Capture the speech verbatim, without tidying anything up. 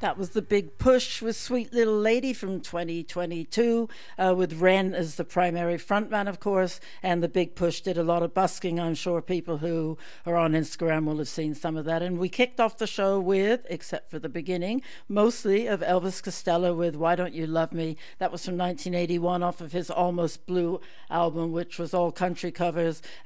That was The Big Push with Sweet Little Lady from twenty twenty-two, uh, with Ren as the primary frontman, of course, and The Big Push did a lot of busking. I'm sure people who are on Instagram will have seen some of that. And we kicked off the show with, except for the beginning, mostly of Elvis Costello with Why Don't You Love Me. That was from nineteen eighty-one off of his Almost Blue album, which was all country covers.